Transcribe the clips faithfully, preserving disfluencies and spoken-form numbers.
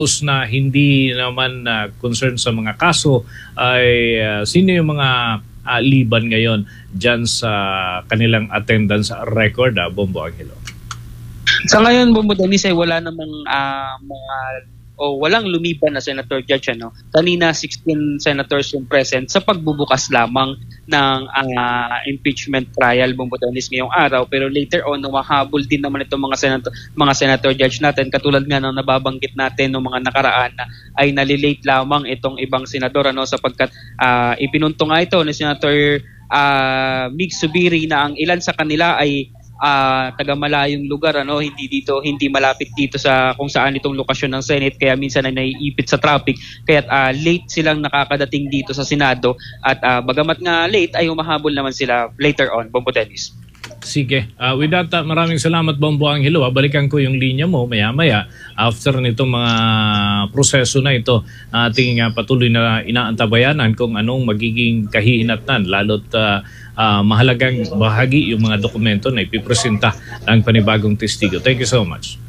na hindi naman uh, concerned sa mga kaso ay uh, sino yung mga uh, liban ngayon dyan sa kanilang attendance record, uh, Bombo Angelo? Sa ngayon, Bombo Dennis, ay wala namang uh, mga o walang lumiban na senator judge. Ano? Kanina, sixteen senators yung present sa pagbubukas lamang ng uh, impeachment trial, Bombo Dennis, ngayong araw. Pero later on, humahabol din naman itong mga senator, mga senator judge natin. Katulad nga ng nababanggit natin ng mga nakaraan na ay nalilate lamang itong ibang senador, ano, sapagkat uh, ipinunto nga ito ni Senator uh, Mig Subiri na ang ilan sa kanila ay Uh, taga malayong lugar, ano, hindi dito, hindi malapit dito sa kung saan itong lokasyon ng Senate, kaya minsan ay naiipit sa traffic, kaya uh, late silang nakakadating dito sa Senado at uh, bagamat nga late ay humahabol naman sila later on, Bombo Dennis. Sige. Uh, with that, uh, maraming salamat, Bombo Angelo. Uh, balikan ko yung linya mo maya-maya after nitong mga proseso na ito. Uh, ating uh, patuloy na inaantabayanan kung anong magiging kahihinatnan, lalo't uh, uh, mahalagang bahagi yung mga dokumento na ipipresenta ng panibagong testigo. Thank you so much.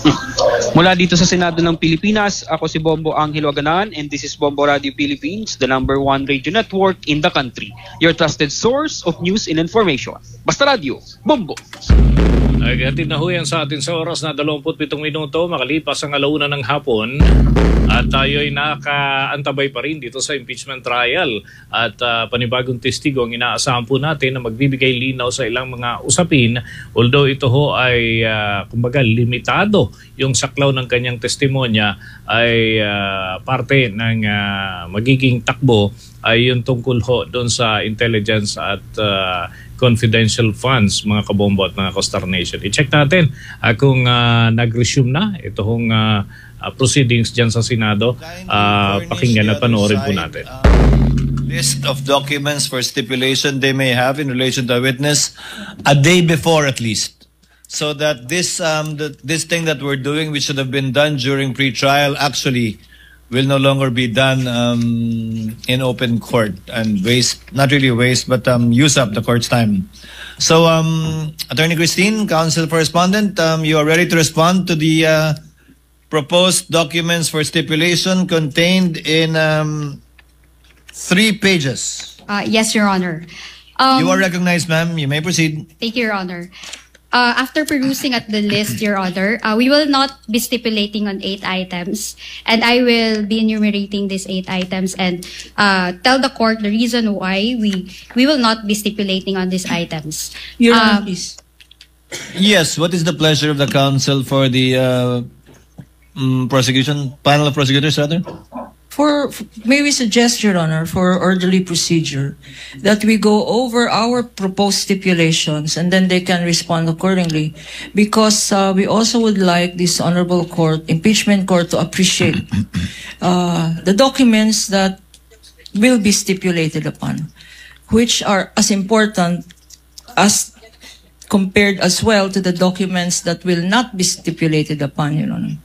Mula dito sa Senado ng Pilipinas, ako si Bombo Angelo Aganan, and this is Bombo Radio Philippines, the number one radio network in the country. Your trusted source of news and information. Basta Radio, Bombo! Naghatid na ho yan sa atin sa oras na dalawampu't pitong minuto, makalipas ang alauna ng hapon. At tayo ay nakaantabay pa rin dito sa impeachment trial. At uh, panibagong testigo ang inaasahan po natin na magbibigay linaw sa ilang mga usapin. Although ito ho ay uh, kumbaga limitado yung saklaw ng kanyang testimonya, ay uh, parte ng uh, magiging takbo ay yung tungkol ho doon sa intelligence at uh, confidential funds, mga kabombo at mga Costar Nation. I-check natin uh, kung uh, nag-resume na itong uh, uh, proceedings dyan sa Senado. Uh, pakinggan at panoorin po natin. Uh, list of documents for stipulation they may have in relation to a witness a day before at least. So that this, um, the, this thing that we're doing, which should have been done during pre-trial, actually will no longer be done um, in open court and waste, not really waste, but um, use up the court's time. So, um, Attorney Christine, Counsel for Respondent, um, you are ready to respond to the uh, proposed documents for stipulation contained in um, three pages. Uh, yes, Your Honor. Um, you are recognized, ma'am. You may proceed. Thank you, Your Honor. Uh, after perusing at the list, Your Honor, uh, we will not be stipulating on eight items, and I will be enumerating these eight items and uh, tell the court the reason why we we will not be stipulating on these items. Your Uh, Honor, please. Yes, what is the pleasure of the counsel for the uh, um, prosecution, panel of prosecutors, rather? For, may we suggest, Your Honor, for orderly procedure, that we go over our proposed stipulations and then they can respond accordingly, because uh, we also would like this honorable court, impeachment court, to appreciate uh, the documents that will be stipulated upon, which are as important as compared as well to the documents that will not be stipulated upon, Your Honor.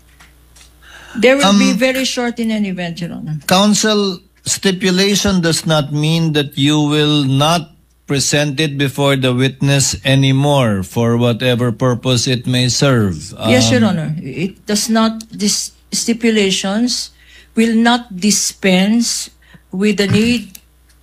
They will um, be very short in any event, Your Honor. Counsel, stipulation does not mean that you will not present it before the witness anymore for whatever purpose it may serve. Um, Yes, Your Honor. It does not, this stipulations will not dispense with the need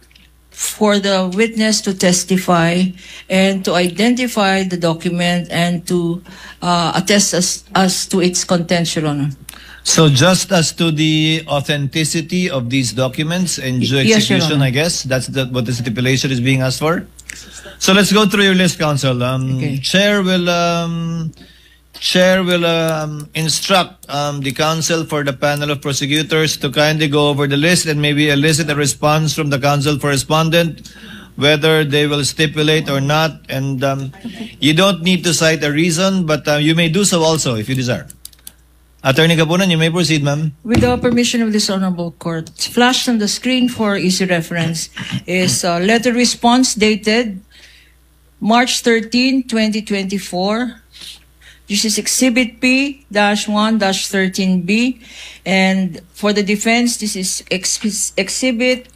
for the witness to testify and to identify the document and to uh, attest as, as to its contents, Your Honor. So just as to the authenticity of these documents and due Yes, Your execution, Honor. I guess, that's the, what the stipulation is being asked for? So let's go through your list, Counsel. Um, Okay. Chair will um, Chair will um, instruct um, the Counsel for the panel of prosecutors to kindly go over the list and maybe elicit a response from the Counsel for Respondent, whether they will stipulate or not. And um, you don't need to cite a reason, but uh, you may do so also if you desire. Attorney Gabunan, you may proceed, ma'am. With the permission of this honorable court, flashed on the screen for easy reference is a letter response dated March thirteenth, twenty twenty-four. This is Exhibit P one thirteen B. And for the defense, this is ex Exhibit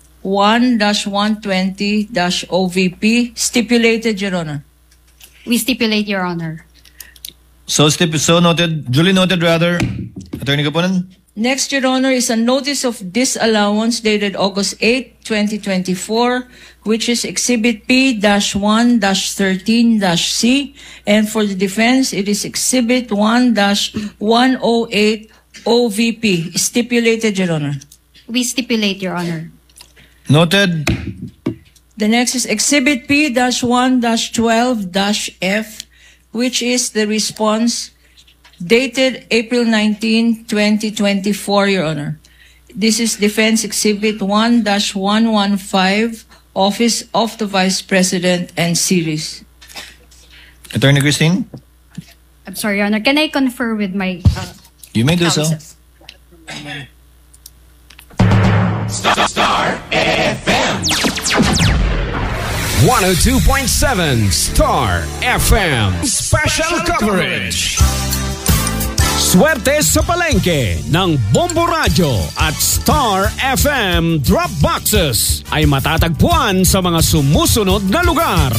one one twenty O V P, stipulated, Your Honor. We stipulate, Your Honor. So, stip, so noted, duly noted rather, Attorney Kapunan. Next, Your Honor, is a notice of disallowance dated August eighth, twenty twenty-four, which is Exhibit P one thirteen C. And for the defense, it is Exhibit one one oh eight O V P. Stipulated, Your Honor. We stipulate, Your Honor. Noted. The next is Exhibit P one twelve F, which is the response dated April nineteenth, twenty twenty-four, Your Honor. This is Defense Exhibit one one fifteen, Office of the Vice President and Series. Attorney Christine? I'm sorry, Your Honor. Can I confer with my uh, You may do so. counsel? Star, Star F M. one oh two point seven Star F M. Special coverage. Swerte sa palengke ng Bombo Radio at Star F M Drop Boxes ay matatagpuan sa mga sumusunod na lugar.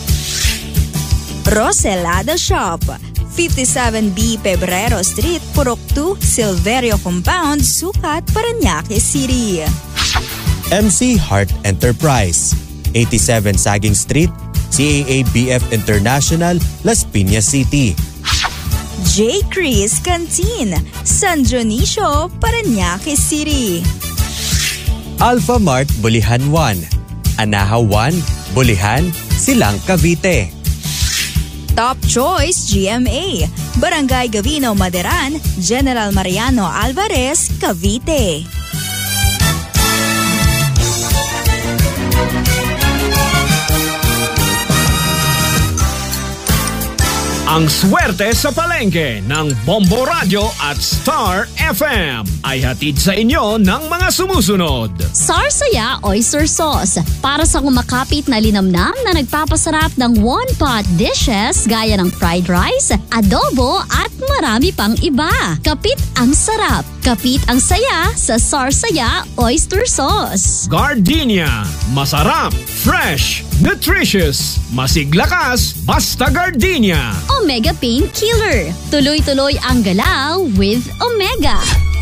Roselada Shop, fifty-seven B Pebrero Street, Purok two, Silverio Compound, Sukat, Parañaque City. M C Heart Enterprise, eighty-seven Saging Street, C A A B F International, Las Piñas City. J. Chris Canteen, San Dionisio, Parañaque City. Alpha Mart Bulihan one, Anahaw one, Bulihan, Silang, Cavite. Top Choice G M A, Barangay Gavino Maderan, General Mariano Alvarez, Cavite. Ang swerte sa palengke ng Bombo Radio at Star F M ay hatid sa inyo ng mga sumusunod. Sarsaya Oyster Sauce, para sa kumakapit na linamnam na nagpapasarap ng one-pot dishes gaya ng fried rice, adobo at marami pang iba. Kapit ang sarap, kapit ang saya sa Sarsaya Oyster Sauce. Gardenia, masarap, fresh, nutritious, masiglakas, basta Gardenia. Omega Pain Killer, tuloy-tuloy ang galaw with Omega.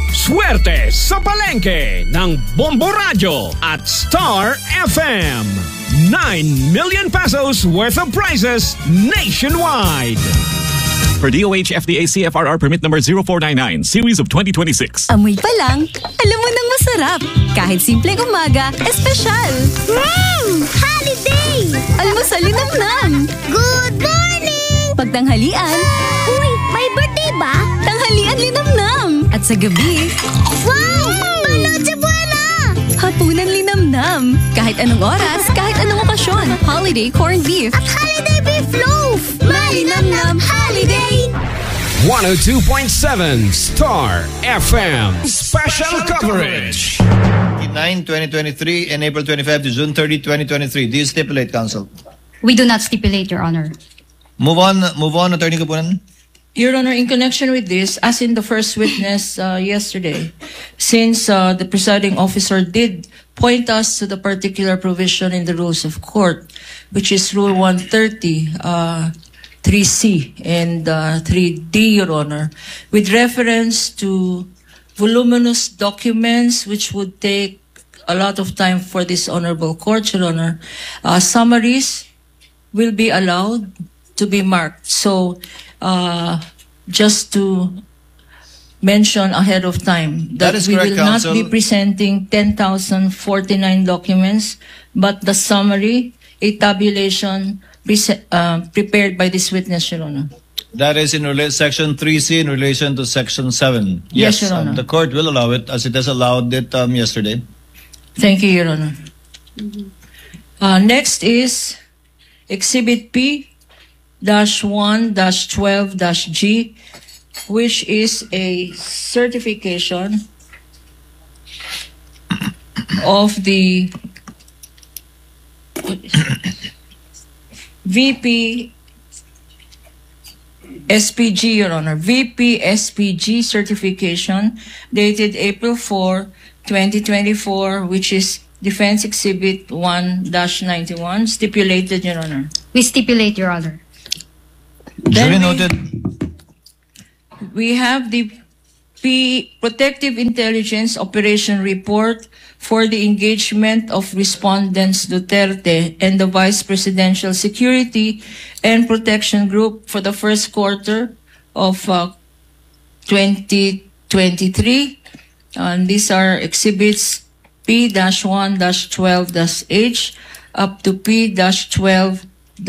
Swerte sa palengke ng Bombo Radio at Star F M. nine million pesos worth of prizes nationwide. Per D O H F D A C F R R permit number zero four nine nine, series of twenty twenty-six. Amoy pa lang, alam mo nang masarap. Kahit simpleng umaga, espesyal. Mmm! Holiday! Almusal linamnam. Good morning! Pagtanghalian, uy, may birthday ba? Tanghalian linamnam. At sa gabi, wow! Panoche buena! Hapunan linamnam. Kahit anong oras, kahit anong okasyon. Holiday corned beef. At holiday beef loaf. Malinamnam holiday! one oh two point seven Star F M. Special coverage. nine twenty twenty-three and April twenty-fifth to June thirtieth, twenty twenty-three. Do you stipulate, counsel? We do not stipulate, Your Honor. Move on, move on, Attorney Kapunan. Your Honor, in connection with this, as in the first witness uh, yesterday, since uh, the presiding officer did point us to the particular provision in the rules of court, which is Rule one thirty, uh, three C and uh, three D, Your Honor, with reference to voluminous documents which would take a lot of time for this honorable court, Your Honor, uh, summaries will be allowed to be marked. So, uh, just to mention ahead of time that, That is we correct, will counsel. not be presenting ten thousand forty-nine documents, but the summary, a tabulation prese- uh, prepared by this witness, Your Honor. That is in rela- Section three C in relation to Section seven. Yes, Your um, Honor. the court will allow it as it has allowed it um, yesterday. Thank you, Your Honor. Uh, next is Exhibit P one twelve G, which is a certification of the V P S P G, Your Honor. V P S P G certification dated April fourth, twenty twenty-four, which is Defense Exhibit one ninety-one, stipulated, Your Honor. We stipulate, Your Honor. Duly Then we- noted. we have the P Protective Intelligence Operation Report for the engagement of respondents Duterte and the Vice Presidential Security and Protection Group for the first quarter of uh, twenty twenty-three. And these are exhibits P one twelve H up to P twelve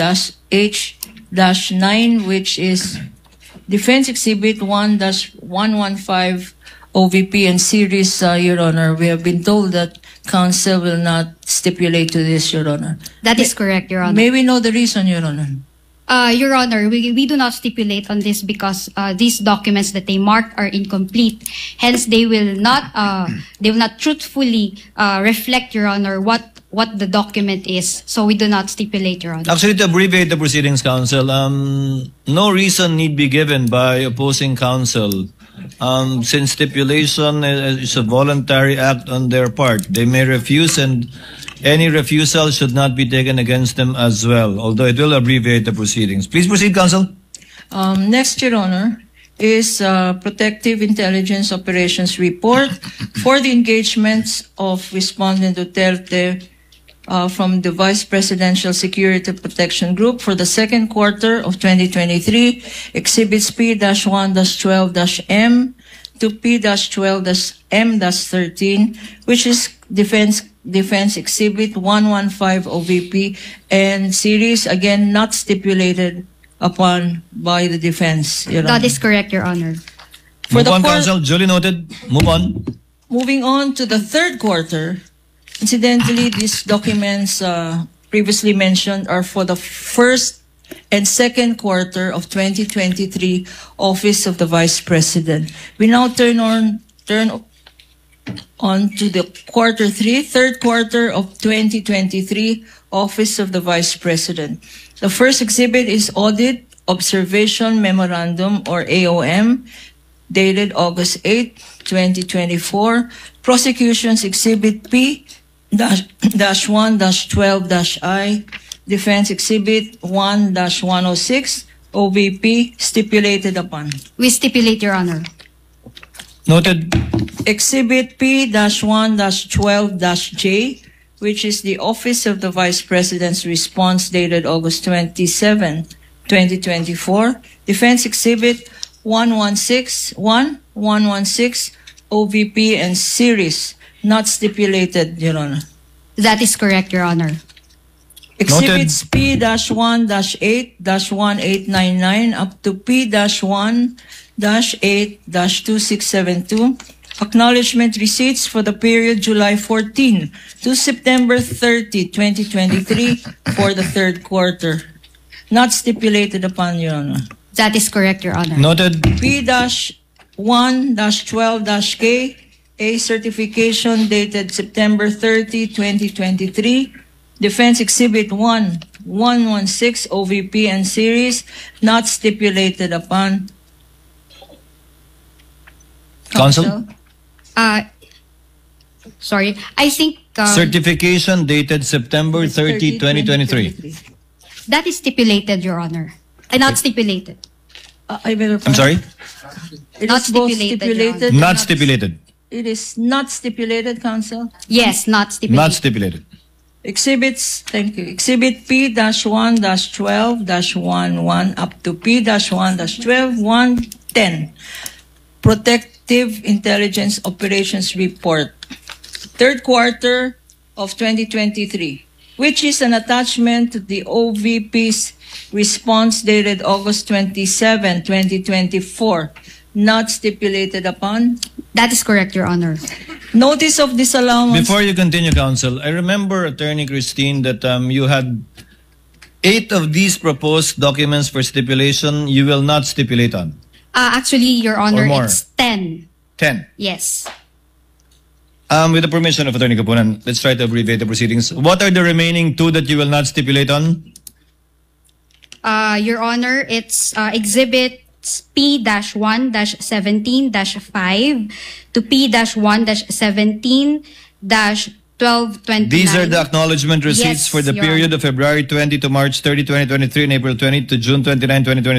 H nine, which is Defense Exhibit one one fifteen O V P and series, uh, Your Honor. We have been told that Council will not stipulate to this, Your Honor. That is correct, Your Honor. May we know the reason, Your Honor? Uh, Your Honor, we, we do not stipulate on this because uh, these documents that they marked are incomplete. Hence, they will not uh, they will not truthfully uh, reflect, Your Honor, what what the document is. So we do not stipulate, Your Honor. Actually, to abbreviate the proceedings, counsel, um, no reason need be given by opposing counsel. Um, since stipulation is a voluntary act on their part, they may refuse, and any refusal should not be taken against them as well, although it will abbreviate the proceedings. Please proceed, counsel. Um, next, Your Honor, is uh, Protective Intelligence Operations Report for the engagements of Respondent Duterte uh, from the Vice Presidential Security Protection Group for the second quarter of twenty twenty-three, exhibits P one twelve M to P twelve M thirteen, which is Defense Defense Exhibit one one fifteen O V P and series, again, not stipulated upon by the defense, Your Honor. That is correct, Your Honor. For Move the on, court- counsel. Duly noted. Move on. Moving on to the third quarter, incidentally, these documents uh, previously mentioned are for the first and second quarter of twenty twenty-three Office of the Vice President. We now turn on turn on to the quarter three, third quarter of twenty twenty-three Office of the Vice President. The first exhibit is Audit Observation Memorandum, or A O M, dated August eighth, twenty twenty-four. Prosecution's Exhibit P one twelve I, Defense Exhibit one one oh six, O V P, stipulated upon. We stipulate, Your Honor. Noted. Exhibit P one twelve J, which is the Office of the Vice President's response dated August twenty-seventh, twenty twenty-four. Defense Exhibit one one six one, one one six, O V P and series, not stipulated, Your Honor. That is correct, Your Honor. Exhibits P one eight eighteen ninety-nine up to P one eight two six seven two. Acknowledgement receipts for the period July fourteenth to September thirtieth, twenty twenty-three for the third quarter. Not stipulated upon, Your Honor. That is correct, Your Honor. Noted. P one twelve K, a certification dated September thirtieth, twenty twenty-three. Defense Exhibit one one sixteen O V P and series, not stipulated upon. Counsel? Uh, sorry, I think um, Certification dated September thirtieth, twenty twenty-three. that is stipulated, Your Honor. Uh, not stipulated. Uh, I better I'm sorry? It Not is both stipulated, Your stipulated. Honor. Not stipulated. It is not stipulated, Counsel. Yes, not stipulated. Not stipulated. Exhibits, thank you. Exhibit P one twelve eleven up to P one twelve one ten. Protective Intelligence Operations Report. Third quarter of twenty twenty-three, which is an attachment to the O V P's response dated August twenty-seventh, twenty twenty-four, not stipulated upon. That is correct, Your Honor. Notice of disallowance. Before you continue, counsel, I remember, Attorney Christine, that um, you had eight of these proposed documents for stipulation you will not stipulate on. Uh, actually, Your Honor, Or more. it's ten. Ten. Yes. Um, with the permission of Attorney Kapunan, let's try to abbreviate the proceedings. What are the remaining two that you will not stipulate on? Uh, Your Honor, it's uh, Exhibit P one seventeen five to P one seventeen twelve twenty-nine. These are the acknowledgement receipts Yes, for the Your period Honor. of February twentieth to March thirtieth, twenty twenty-three, and April twentieth to June twenty-ninth, twenty twenty-three.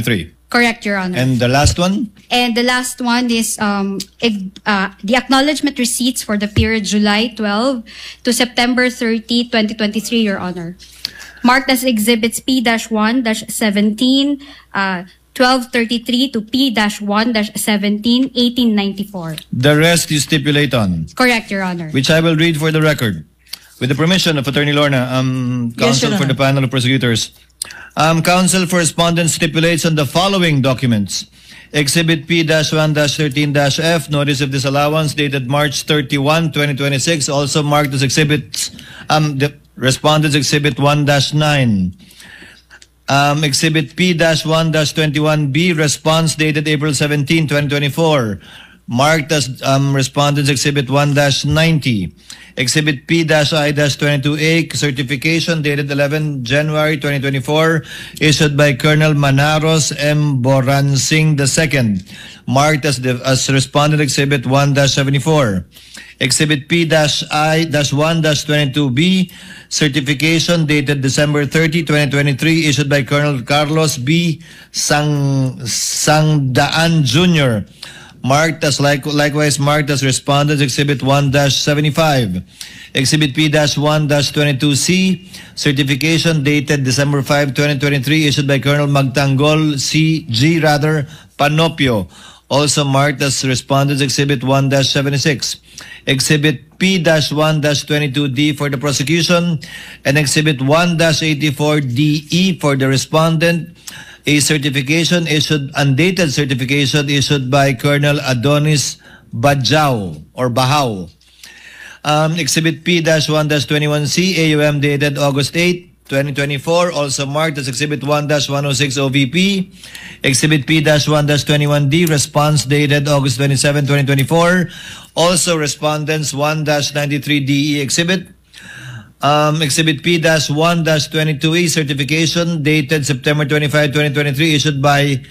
Correct, Your Honor. And the last one? And the last one is um, ig- uh, the acknowledgement receipts for the period July twelfth to September thirtieth, twenty twenty-three, Your Honor. Marked as Exhibits P one seventeen, uh, twelve thirty-three to P one seventeen, eighteen ninety-four. The rest you stipulate on. Correct, Your Honor. Which I will read for the record. With the permission of Attorney Lorna, um, Yes, counsel Your for the Honor. panel of prosecutors. Um, counsel for respondents stipulates on the following documents. Exhibit P one thirteen F, notice of disallowance dated March thirty-first, twenty twenty-six, also marked as exhibits, um, the respondents exhibit one nine. Um, exhibit P one twenty-one B, response dated April seventeenth, twenty twenty-four, marked as um, respondents exhibit one ninety. Exhibit P I twenty-two A, certification dated eleventh January twenty twenty-four, issued by Colonel Manaros M. Boransing the second, marked as, the, as respondent exhibit one seventy-four. Exhibit P I one twenty-two B, certification dated December thirtieth, twenty twenty-three, issued by Colonel Carlos B. Sang, Sangdaan Junior, marked as like, likewise marked as respondents exhibit one seventy-five. Exhibit P one twenty-two C, certification dated December fifth, twenty twenty-three, issued by Colonel Magtanggol C G rather Panopio, also marked as respondents exhibit one seventy-six. Exhibit P one twenty-two D for the prosecution, and exhibit one eighty-four D E for the respondent, a certification issued, undated certification issued by Colonel Adonis Bajau or Bahau. Um, exhibit P one twenty-one C, A U M dated August eighth, twenty twenty-four, also marked as exhibit one one oh six O V P. Exhibit P one twenty-one D, response dated August twenty-seventh, twenty twenty-four, also respondents one ninety-three D E exhibit. Um, exhibit P one twenty-two E, certification dated September twenty-fifth, twenty twenty-three, issued by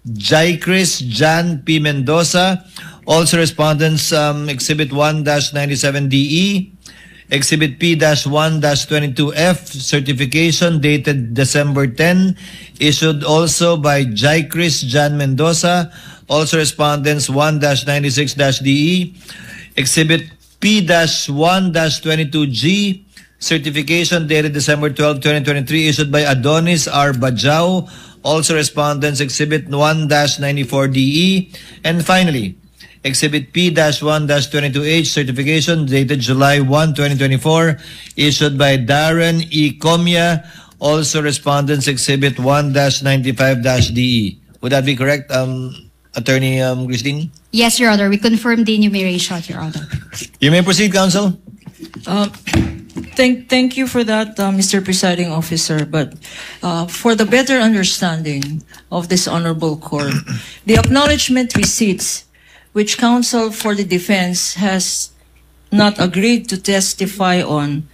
Jaicris Jan P. Mendoza, also respondents um, exhibit one ninety-seven D E. Exhibit P one twenty-two F, certification dated December tenth, issued also by Jaicris Jan Mendoza, also respondents one ninety-six D E. Exhibit P one twenty-two G, certification dated December twelfth, twenty twenty-three, issued by Adonis R. Bajau, also respondents exhibit one ninety-four D E. And finally, Exhibit P one twenty-two H, certification dated July first, twenty twenty-four, issued by Darren E. Comia, also respondents exhibit one ninety-five D E. Would that be correct, um, Attorney um, Christine? Yes, Your Honor. We confirm the enumeration, Your Honor. You may proceed, counsel. Uh, thank, thank you for that, uh, Mister Presiding Officer. But uh, for the better understanding of this honorable court, the acknowledgement receipts which counsel for the defense has not agreed to testify on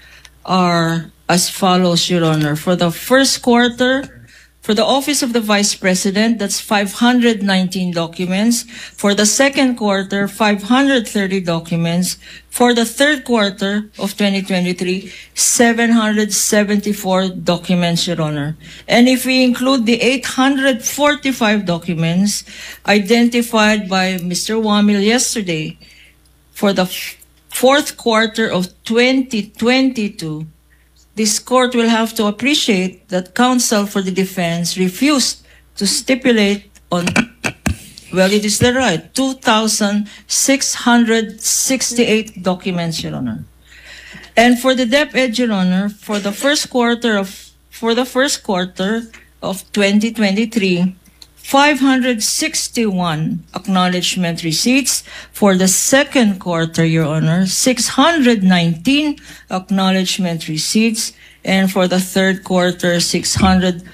are as follows, Your Honor. For the first quarter, for the Office of the Vice President, that's five hundred nineteen documents. For the second quarter, five hundred thirty documents. For the third quarter of twenty twenty-three, seven hundred seventy-four documents, Your Honor. And if we include the eight hundred forty-five documents identified by Mister Wamil yesterday, for the f- fourth quarter of twenty twenty-two, this court will have to appreciate that counsel for the defense refused to stipulate on, well, it is the right, two thousand six hundred sixty-eight documents, Your Honor. And for the DepEd, Your Honor, for the first quarter of, for the first quarter of twenty twenty-three, five hundred sixty-one acknowledgement receipts. For the second quarter, Your Honor, six hundred nineteen acknowledgement receipts. And for the third quarter, six hundred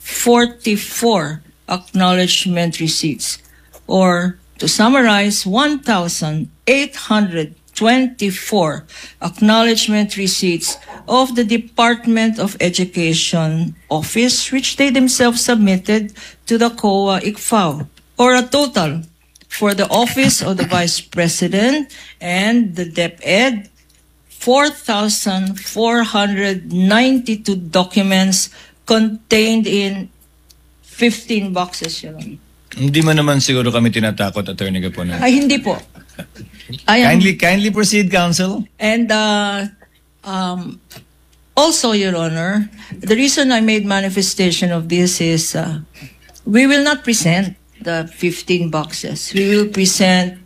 forty-four acknowledgement receipts. Or, to summarize, one thousand eight hundred twenty-four acknowledgement receipts of the Department of Education Office, which they themselves submitted to the C O A I C F A O, or a total for the Office of the Vice President and the DepEd, four thousand four hundred ninety-two documents contained in fifteen boxes, Your Honor. Hindi mo naman siguro kami tinatakot, Attorney Gapunan. Ay, hindi po. I am, Kindly, kindly proceed, counsel. and uh, um, also, Your Honor, the reason I made manifestation of this is uh, we will not present the fifteen boxes. We will present,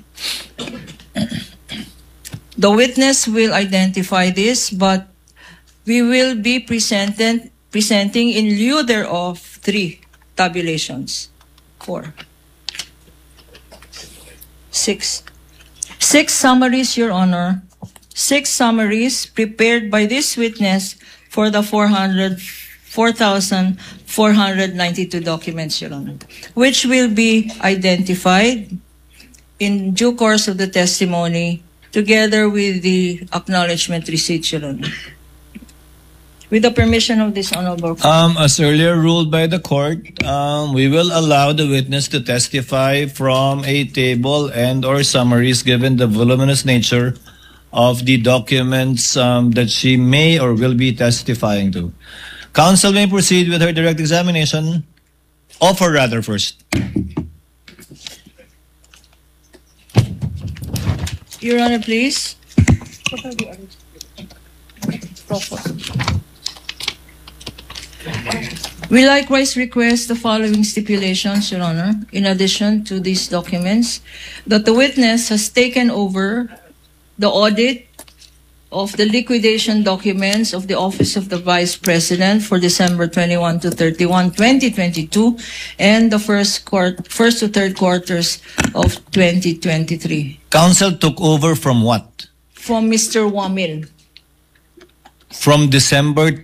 the witness will identify this, but we will be presented, presenting in lieu thereof three tabulations. Four. Six. Six summaries, Your Honor. Six summaries prepared by this witness for the four hundred, four thousand four hundred ninety-two documents, Your Honor, which will be identified in due course of the testimony together with the acknowledgement receipt, Your Honor. With the permission of this honorable court. Um, as earlier ruled by the court, um, we will allow the witness to testify from a table and or summaries given the voluminous nature of the documents um, that she may or will be testifying to. Counsel may proceed with her direct examination. Offer rather first. Your Honor, please. We likewise request the following stipulations, Your Honor, in addition to these documents, that the witness has taken over the audit of the liquidation documents of the Office of the Vice President for December twenty-first to thirty-first, twenty twenty-two, and the first quart- first to third quarters of twenty twenty-three. Counsel took over from what? From Mister Wamil. From December,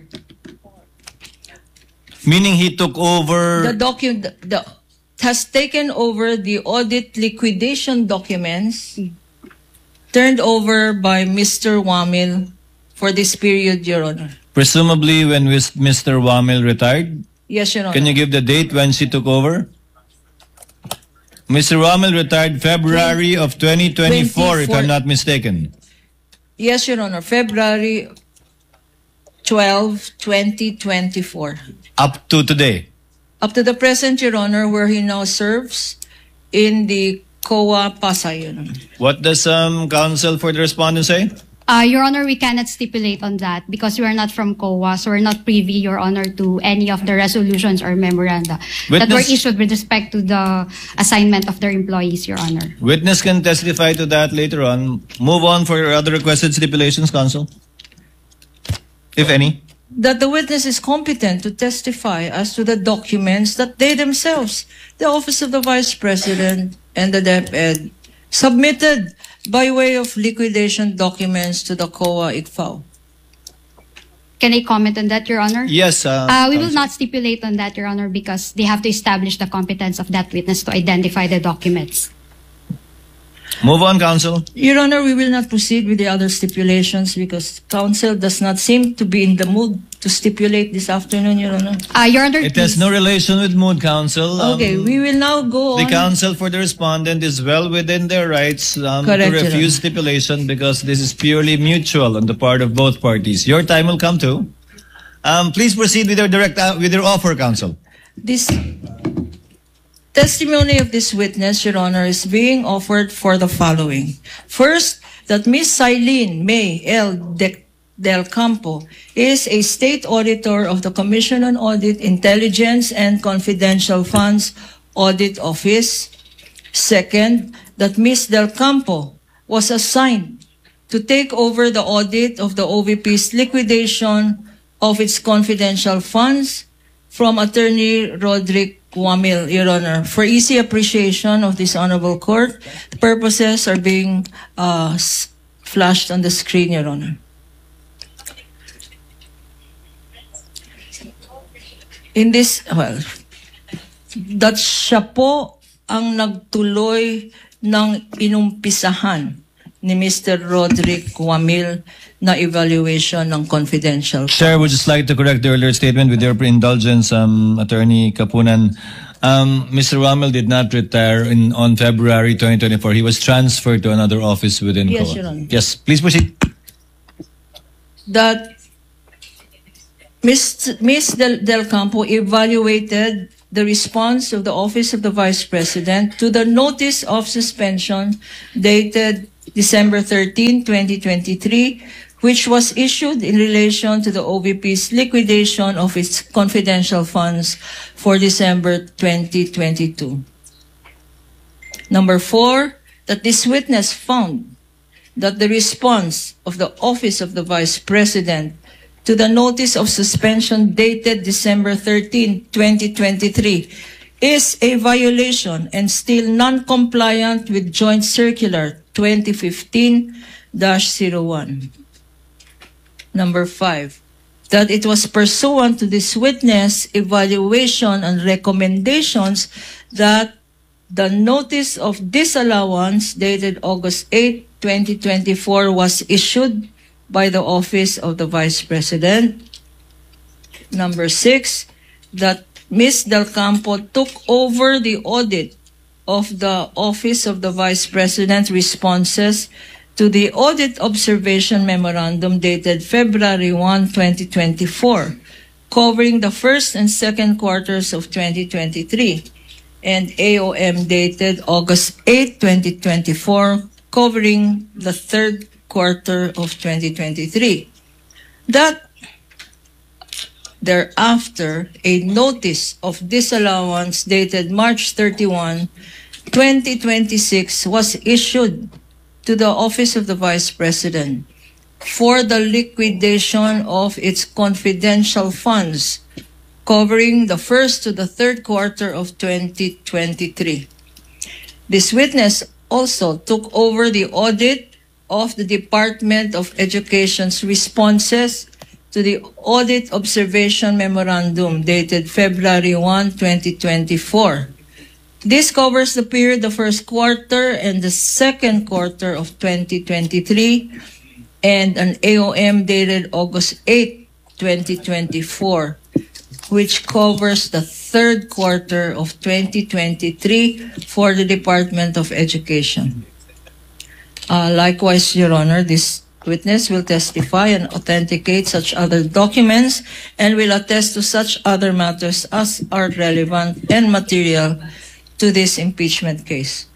meaning he took over. The document the, has taken over the audit liquidation documents turned over by Mister Wamil for this period, Your Honor. Presumably when Mister Wamil retired? Yes, Your Honor. Can you give the date when she took over? Mister Wamil retired February of twenty twenty-four, if I'm not mistaken. Yes, Your Honor. February twelfth, twenty twenty-four. Up to today? Up to the present, Your Honor, where he now serves in the C O A Pasay, Your Honor. What does um, counsel for the respondent say? Uh, Your Honor, we cannot stipulate on that because we are not from C O A, so we're not privy, Your Honor, to any of the resolutions or memoranda that were Witness- issued with respect to the assignment of their employees, Your Honor. Witness can testify to that later on. Move on for your other requested stipulations, counsel. If any. That the witness is competent to testify as to the documents that they themselves, the Office of the Vice President and the DepEd, submitted by way of liquidation documents to the C O A I C F A O. Can I comment on that, Your Honor? Yes. Uh, Uh, we will counsel. not stipulate on that, Your Honor, because they have to establish the competence of that witness to identify the documents. Move on, counsel. Your Honor, we will not proceed with the other stipulations because counsel does not seem to be in the mood to stipulate this afternoon, Your Honor. Uh, Your Honor, It has please. no relation with mood, counsel. Um, Okay, we will now go The on. counsel for the respondent is well within their rights um, to Correct, Your refuse Honor. stipulation because this is purely mutual on the part of both parties. Your time will come too. Um, please proceed with your direct uh, with your offer, counsel. This testimony of this witness, Your Honor, is being offered for the following. First, that Miz Silene May L. De- Del Campo is a state auditor of the Commission on Audit, Intelligence, and Confidential Funds Audit Office. Second, that Miz Del Campo was assigned to take over the audit of the O V P's liquidation of its confidential funds from Attorney Roderick Wamil, Your Honor. For easy appreciation of this honorable court, the purposes are being uh, s- flashed on the screen, Your Honor. In this, well, that siya po ang nagtuloy ng inumpisahan ni Mister Roderick Wamil na evaluation ng confidential. Chair would just like to correct the earlier statement with your indulgence, um, Attorney Kapunan. Um, Mister Wamil did not retire in on February twenty twenty-four. He was transferred to another office within Yes, C O A. Your Honor. Yes, please proceed. That Miz Miz Del, Del Campo evaluated the response of the Office of the Vice President to the notice of suspension dated December thirteenth, twenty twenty-three, which was issued in relation to the O V P's liquidation of its confidential funds for December twenty twenty-two. Number four, that this witness found that the response of the Office of the Vice President to the notice of suspension dated December thirteenth, twenty twenty-three is a violation and still non-compliant with Joint Circular twenty fifteen dash zero one. Number five, that it was pursuant to this witness evaluation and recommendations that the notice of disallowance dated August eighth, twenty twenty-four was issued by the Office of the Vice President. Number six, that Miz Del Campo took over the audit of the Office of the Vice President responses to the Audit Observation Memorandum dated February first, twenty twenty-four, covering the first and second quarters of twenty twenty-three, and A O M dated August eighth, twenty twenty-four, covering the third quarter of twenty twenty-three. That thereafter, a notice of disallowance dated March thirty-first, twenty twenty-six was issued to the Office of the Vice President for the liquidation of its confidential funds covering the first to the third quarter of twenty twenty-three. This witness also took over the audit of the Department of Education's responses to the Audit Observation Memorandum dated February first, twenty twenty-four. This covers the period the first quarter and the second quarter of twenty twenty-three, and an A O M dated August eighth, twenty twenty-four, which covers the third quarter of twenty twenty-three for the Department of Education. Uh, likewise, Your Honor, this witness will testify and authenticate such other documents and will attest to such other matters as are relevant and material to this impeachment case.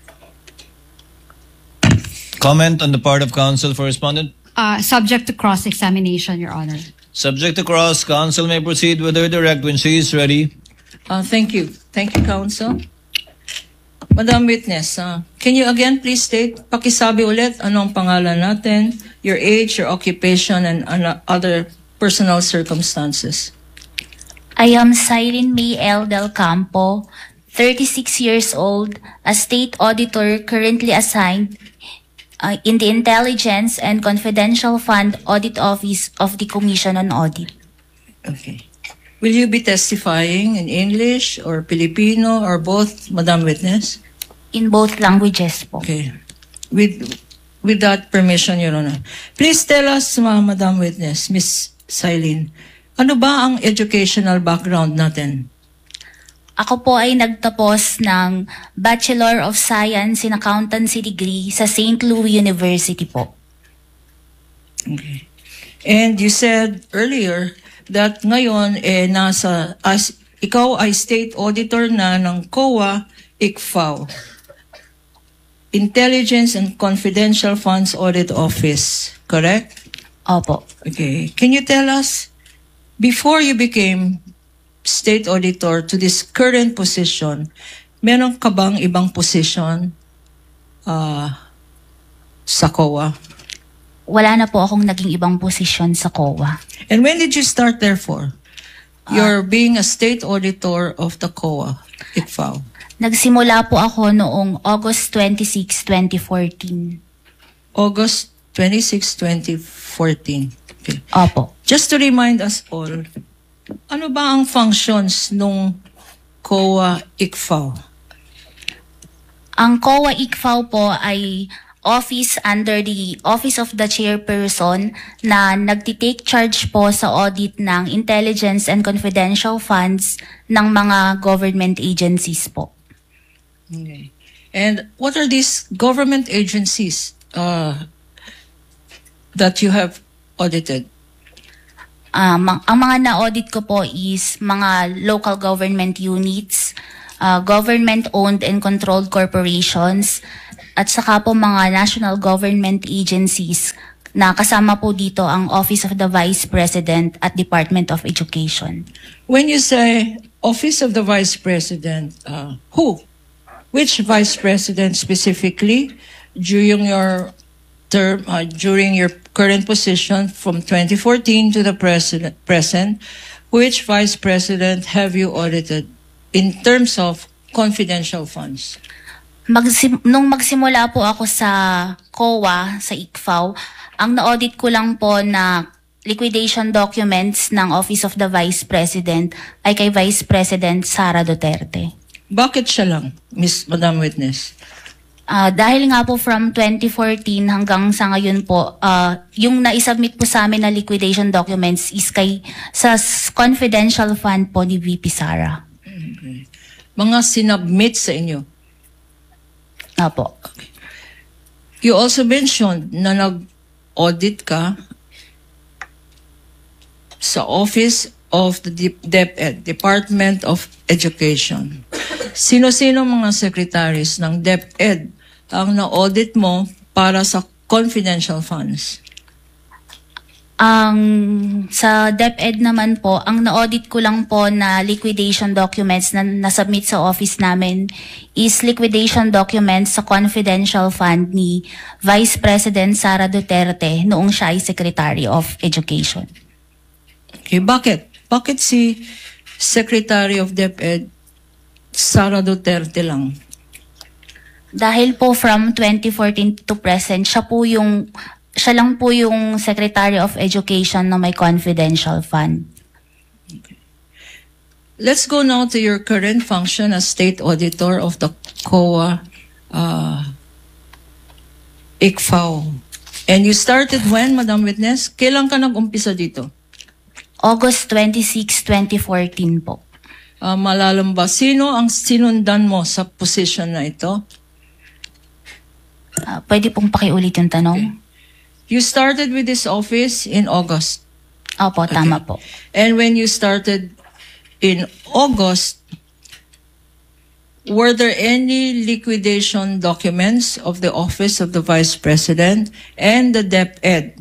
Comment on the part of counsel for respondent? Uh, subject to cross-examination, Your Honor. Subject to cross, counsel may proceed with her direct when she is ready. Uh, thank you. Thank you, counsel. Madam Witness, uh, can you again please state, pakisabi ulit, anong pangalan natin, your age, your occupation, and uh, other personal circumstances? I am Cyrene May L. Del Campo, thirty-six years old, a state auditor currently assigned uh, in the Intelligence and Confidential Fund Audit Office of the Commission on Audit. Okay. Will you be testifying in English or Filipino or both, Madam Witness? In both languages po. Okay. With with that permission, Your Honor. Please tell us, ma Madam Witness, Miss Cyrene, ano ba ang educational background natin? Ako po ay nagtapos ng Bachelor of Science in Accountancy degree sa Saint Louis University po. Okay. And you said earlier that ngayon eh nasa as ikaw ay state auditor na ng C O A I C F A O, Intelligence and Confidential Funds Audit Office, correct? Opo. Okay. Can you tell us, before you became state auditor to this current position, meron ka bang ibang position uh, sa C O A? Wala na po akong naging ibang posisyon sa C O A. And when did you start therefore? You're uh, being a state auditor of the C O A, I C F A O. Nagsimula po ako noong August twenty-sixth, twenty fourteen. August twenty-sixth, twenty fourteen. Okay. Opo. Just to remind us all, ano ba ang functions nung C O A I C F A O? Ang C O A I C F A O po ay office under the Office of the Chairperson na nagtitake charge po sa audit ng intelligence and confidential funds ng mga government agencies po. Okay. And what are these government agencies uh, that you have audited? Um, ang mga na-audit ko po is mga local government units, uh, government-owned and controlled corporations, at saka po mga national government agencies na kasama po dito ang Office of the Vice President at Department of Education. When you say Office of the Vice President, uh, who? Which Vice President specifically during your term, uh, during your current position from twenty fourteen to the president, present, which Vice President have you audited in terms of confidential funds? Magsim- nung magsimula po ako sa C O A, sa I C F A O, ang na-audit ko lang po na liquidation documents ng Office of the Vice President ay kay Vice President Sara Duterte. Bakit siya lang, Miss Madam Witness? Uh, dahil nga po from twenty fourteen hanggang sa ngayon po, uh, yung naisubmit po sa amin na liquidation documents is kay sa confidential fund po ni V P Sara. Okay. Mga sinubmit sa inyo? Apo. Okay. You also mentioned na nag-audit ka sa Office of the DepEd, Department of Education. Sino-sino mga secretaries ng DepEd ang na-audit mo para sa confidential funds? Ang sa DepEd naman po, ang na-audit ko lang po na liquidation documents na nasubmit sa office namin is liquidation documents sa confidential fund ni Vice President Sara Duterte noong siya ay Secretary of Education. Okay, bakit? Bakit si Secretary of DepEd Sara Duterte lang? Dahil po from twenty fourteen to present, siya po yung siya lang po yung Secretary of Education na may confidential fund. Okay. Let's go now to your current function as State Auditor of the C O A uh, I C F A O. And you started when, Madam Witness? Kailan ka nag-umpisa dito? August twenty-sixth, twenty fourteen po. Uh, malalam ba? Sino ang sinundan mo sa position na ito? Uh, pwede pong pakiulit yung tanong? Okay. You started with this office in August. Opo, Okay. tama po. And when you started in August, were there any liquidation documents of the Office of the Vice President and the DepEd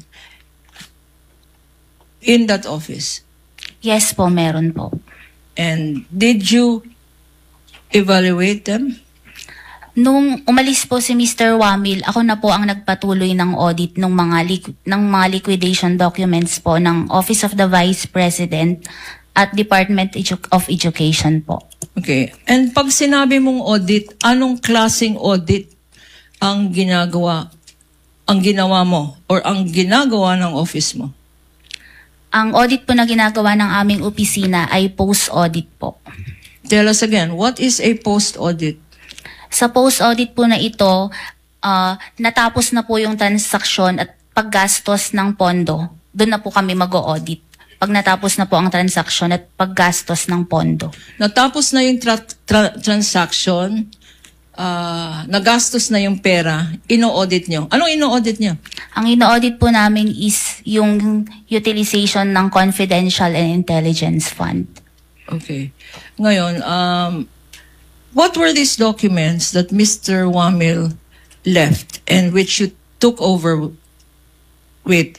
in that office? Yes po, meron po. And did you evaluate them? Nung umalis po si Mister Wamil, ako na po ang nagpatuloy ng audit ng mga liqu- ng mga liquidation documents po ng Office of the Vice President at Department Edu- of Education po. Okay. And pag sinabi mong audit, anong klaseng audit ang ginagawa, ang ginawa mo or ang ginagawa ng office mo? Ang audit po na ginagawa ng aming opisina ay post-audit po. Tell us again, what is a post-audit? Sa post-audit po na ito, uh, natapos na po yung transaksyon at paggastos ng pondo. Doon na po kami mag-audit. Pag natapos na po ang transaksyon at paggastos ng pondo. Natapos na yung tra- tra- transaction, uh, nagastos na yung pera, ino-audit nyo. Anong ino-audit nyo? Ang ino-audit po namin is yung utilization ng confidential and intelligence fund. Okay. Ngayon, um, what were these documents that Mister Wamil left and which you took over with?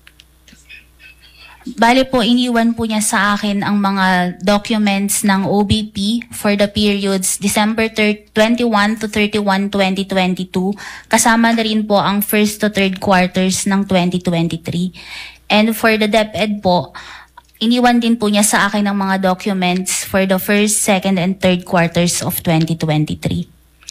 Bale po, iniwan po niya sa akin ang mga documents ng O B P for the periods December twenty-first to thirty-first, twenty twenty-two. Kasama na rin po ang first to third quarters ng twenty twenty-three. And for the DepEd po, iniwan din po niya sa akin ang mga documents for the first, second, and third quarters of twenty twenty-three.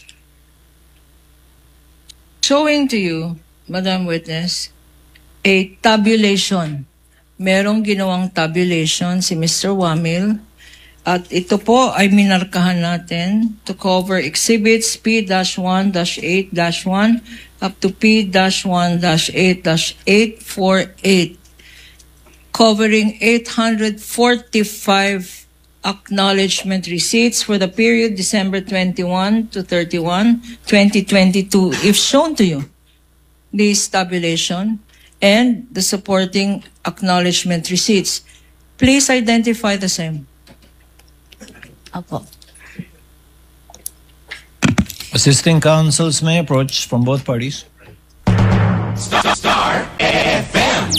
Showing to you, Madam Witness, a tabulation. Merong ginawang tabulation si Mister Wamil at ito po ay minarkahan natin to cover exhibits P one eight one up to P one eight eight four eight, covering eight hundred forty-five acknowledgement receipts for the period December twenty-first to thirty-first, twenty twenty-two. If shown to you, this tabulation and the supporting acknowledgement receipts, please identify the same. Opo. Assisting counsels may approach from both parties. Star, Star F M.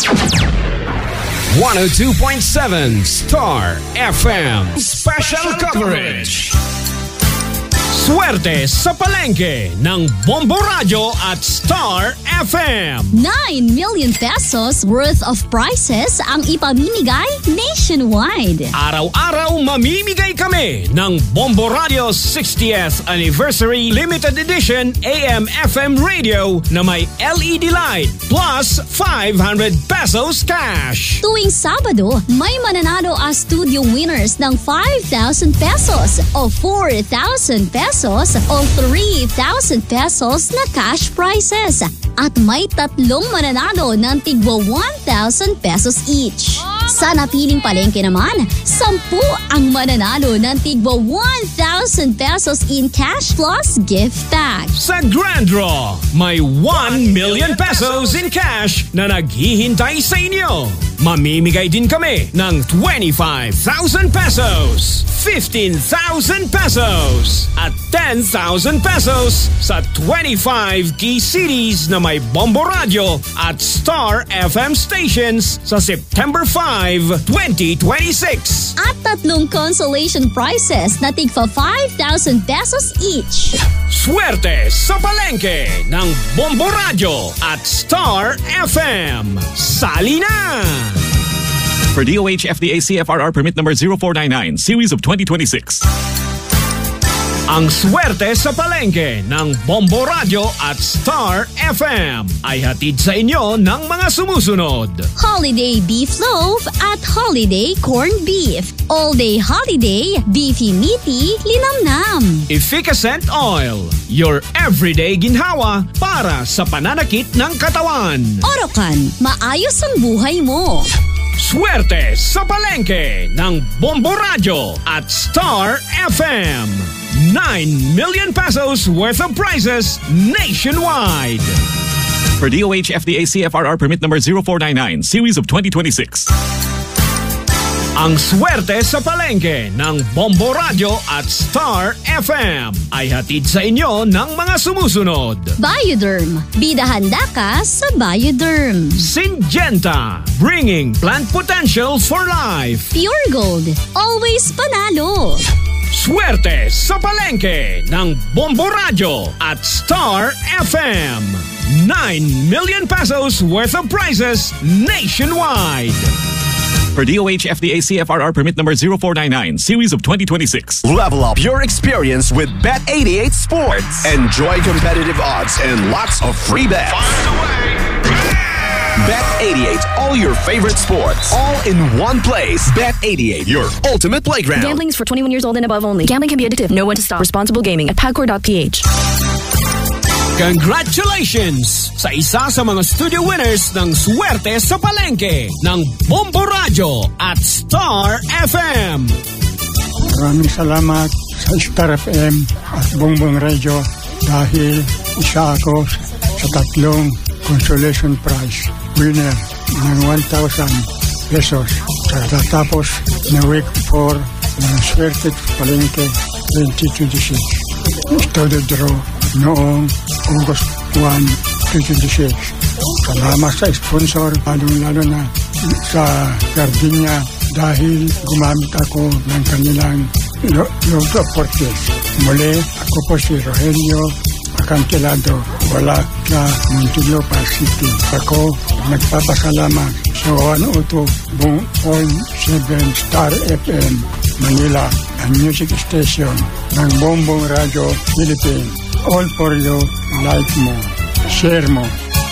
one oh two point seven Star F M. Special coverage. Swerte sa palengke ng Bombo Radio at Star F M. nine million pesos worth of prizes ang ipamimigay nationwide. Araw-araw mamimigay kami ng Bombo Radio sixtieth Anniversary Limited Edition A M F M radio na may L E D light plus five hundred pesos cash. Tuwing Sabado, may mananalo as studio winners ng five thousand pesos o four thousand pesos o three thousand pesos na cash prizes. At may tatlong mananalo ng tigwa one thousand pesos each. Sa napiling palengke naman, sampu ang mananalo ng tigwa one thousand pesos in cash plus gift bag. Sa Grand Draw, may one million pesos in cash na naghihintay sa inyo. Mamimigay din kami ng twenty-five thousand pesos, fifteen thousand pesos, at ten thousand pesos sa twenty-five key cities na may Bombo Radio at Star F M stations sa September fifth, twenty twenty-six. At tatlong consolation prizes na tigpa five thousand pesos each. Swerte sa palengke ng Bombo Radio at Star F M. Sali na! For D O H F D A C F R R permit number zero four nine nine, series of twenty twenty-six. Ang swerte sa palengke ng Bombo Radio at Star F M ay hatid sa inyo ng mga sumusunod. Holiday Beef Loaf at Holiday Corned Beef. All-day holiday, beefy meaty, linamnam. Efficacent Oil, your everyday ginhawa para sa pananakit ng katawan. Orocan, maayos ang buhay mo. Swerte sa palengke ng Bombo Radio at Star F M. nine million pesos worth of prizes nationwide. For D O H F D A C F R R permit number zero four nine nine, series of twenty twenty-six. Ang swerte sa palengke ng Bombo Radio at Star F M ay hatid sa inyo ng mga sumusunod. Bioderm, bidahanda ka sa Bioderm. Syngenta, bringing plant potential for life. Pure Gold, always panalo. Swerte sa palengke ng Bombo Radio at Star F M. nine million pesos worth of prizes nationwide. For D O H F D A C F R R permit number zero four nine nine, series of twenty twenty-six. Level up your experience with Bet eighty-eight Sports. Enjoy competitive odds and lots of free bets. Bet eighty-eight, all your favorite sports, all in one place. Bet eighty-eight, your ultimate playground. Gambling is for twenty-one years old and above only. Gambling can be addictive. Know when to stop. Responsible gaming at pagcor dot p h. Congratulations sa isa sa mga studio winners ng Swerte sa Palengke ng Bombo Radio at Star F M. Maraming salamat sa Star F M at Bongbong Radio dahil isa ako sa tatlong consolation prize winner ng one thousand pesos sa tatapos na week four ng Swerte sa Palengke twenty twenty-six. Studio draw noong August first, twenty twenty-six. Salamat sa sponsor, lalo-lalo na sa Gardenia dahil gumamit ako ng kanilang logo portes. Muli, ako po si Rogelio Acantilado, wala sa Muntinlupa City. Ako nagpapasalamat sa one oh two point seven Star F M Manila, ang music station ng Bombong Radio Philippines. All for you, like mo, share mo.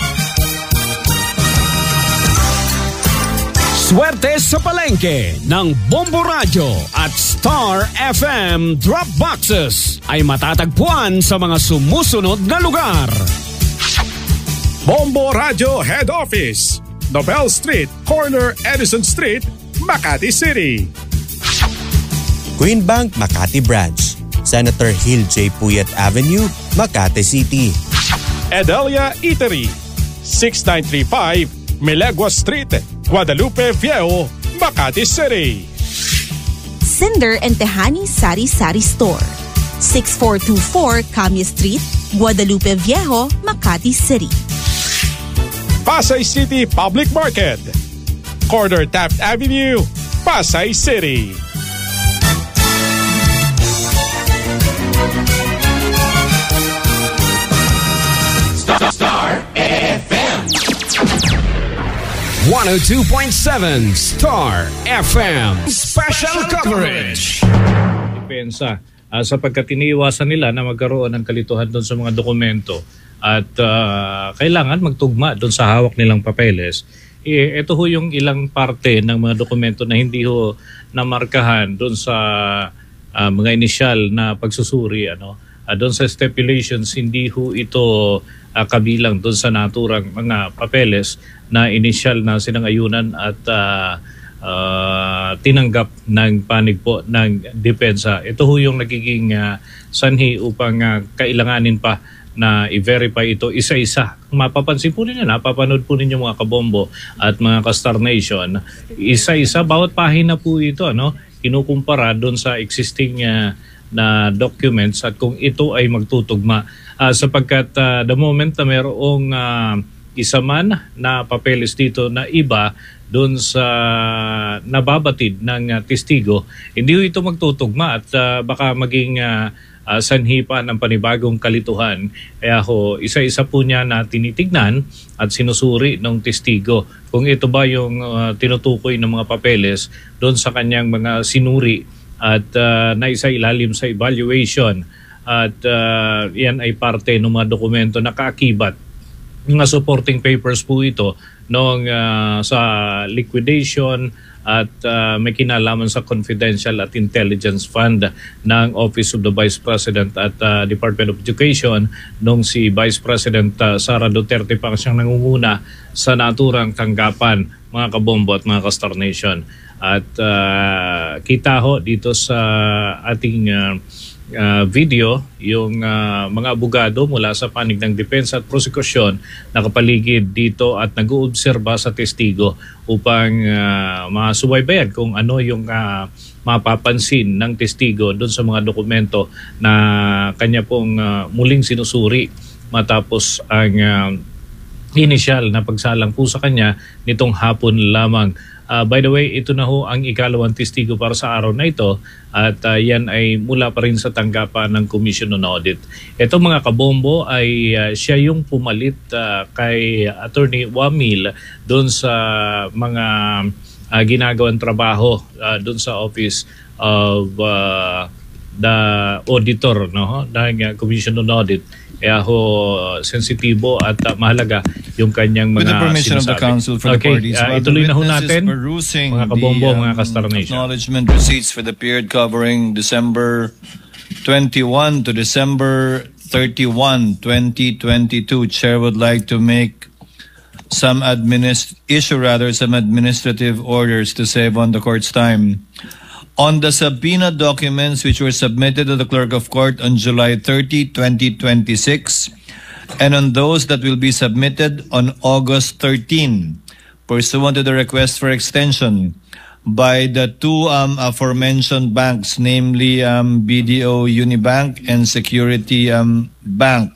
Swerte sa Palengke ng Bombo Radio at Star F M Drop Boxes ay matatagpuan sa mga sumusunod na lugar. Bombo Radio Head Office, Nobel Street, Corner Edison Street, Makati City. Queen Bank Makati Branch, Senator Hill J. Puyat Avenue, Makati City. Edelia Eatery, sixty-nine thirty-five Melegua Street, Guadalupe Viejo, Makati City. Cinder and Tehani Sari Sari Store, six four two four Camia Street, Guadalupe Viejo, Makati City. Pasay City Public Market, corner Taft Avenue, Pasay City. Star F M one oh two point seven Star F M Special Coverage. Depensa uh, sapagkat iniiwasan nila na magkaroon ng kalituhan doon sa mga dokumento at uh, kailangan magtugma doon sa hawak nilang papeles. Eh, ito ho yung ilang parte ng mga dokumento na hindi ho namarkahan doon sa uh, mga initial na pagsusuri, ano. Uh, doon sa stipulations, hindi ho ito uh, kabilang doon sa naturang mga papeles na initial na sinangayunan at uh, uh, tinanggap ng panig po ng depensa. Ito ho yung nagiging uh, sanhi upang uh, kailanganin pa na i-verify ito isa-isa. Mapapansin po ninyo, napapanood po ninyo mga kabombo at mga ka-Star Nation, isa-isa, bawat pahina po ito, ano, kinukumpara doon sa existing uh, na documents at kung ito ay magtutugma uh, sapagkat uh, the moment na mayroong uh, isa man na papeles dito na iba doon sa nababatid ng uh, testigo, hindi ito magtutugma at uh, baka maging uh, uh, sanhi pa ng panibagong kalituhan. Kaya ho, isa-isa po niya na tinitignan at sinusuri ng testigo kung ito ba yung uh, tinutukoy ng mga papeles doon sa kanyang mga sinuri at uh, naisa ilalim sa evaluation at uh, yan ay parte ng mga dokumento na kaakibat. Mga supporting papers po ito noong uh, sa liquidation at uh, may kinalaman sa confidential at intelligence fund ng Office of the Vice President at uh, Department of Education nung si Vice President uh, Sara Duterte pa siyang nangunguna sa naturang tanggapan, mga kabombo at mga ka-Star Nation. At uh, kita ho dito sa ating uh, uh, video yung uh, mga abogado mula sa panig ng depensa at prosekusyon nakapaligid dito at nag-uobserba sa testigo upang uh, masubaybayan kung ano yung uh, mapapansin ng testigo doon sa mga dokumento na kanya pong uh, muling sinusuri matapos ang uh, initial na pagsalang po sa kanya nitong hapon lamang. Uh, by the way, ito na ho ang ikalawang testigo para sa araw na ito at uh, yan ay mula pa rin sa tanggapan ng Commission on Audit. Ito mga kabombo ay uh, siya yung pumalit uh, kay Attorney Wamil doon sa mga uh, ginagawang trabaho uh, doon sa Office of uh, the Auditor, no, ng uh, Commission on Audit. Kaya ho, sensitibo at uh, mahalaga yung kanyang mga sinasabi. With the permission sinasabi. of the Council for okay, the parties, uh, ituloy na ho natin, mga kabombo, the, um, mga ka-Star Nation. Acknowledgement receipts for the period covering December twenty-first to December thirty-first, twenty twenty-two. Chair would like to make some administ- issue rather some administrative orders to save on the court's time. On the subpoena documents which were submitted to the Clerk of Court on July thirtieth, twenty twenty-six, and on those that will be submitted on August thirteenth, pursuant to the request for extension by the two um, aforementioned banks, namely um, B D O Unibank and Security um, Bank.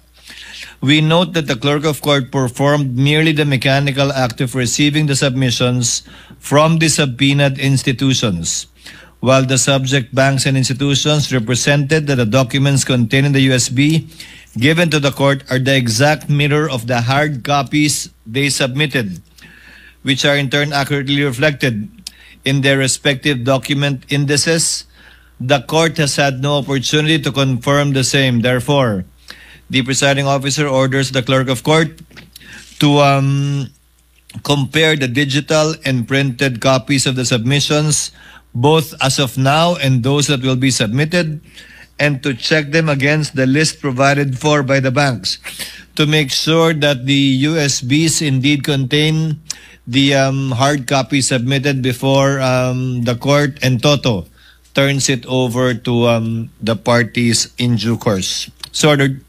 We note that the Clerk of Court performed merely the mechanical act of receiving the submissions from the subpoenaed institutions, while the subject banks and institutions represented that the documents contained in the U S B given to the court are the exact mirror of the hard copies they submitted, which are in turn accurately reflected in their respective document indices. The court has had no opportunity to confirm the same. Therefore, the presiding officer orders the clerk of court to um, compare the digital and printed copies of the submissions both as of now and those that will be submitted, and to check them against the list provided for by the banks to make sure that the U S Bs indeed contain the um, hard copy submitted before um, the court and Toto turns it over to um, the parties in due course. So ordered.